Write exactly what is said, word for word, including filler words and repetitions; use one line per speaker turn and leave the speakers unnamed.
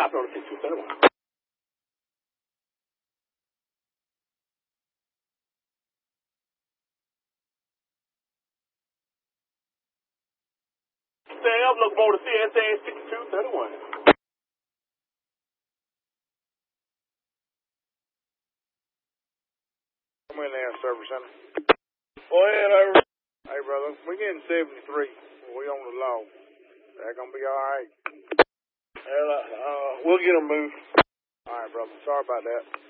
Copy on the six two seven one. Sam, looking forward to C S A six two seven one.
I'm in there, Service Center. Go ahead, over. Hey, brother, we getting seventy-three. We on the law. That gonna be all right. Hell, uh, we'll get them moved. All right, brother. Sorry about that.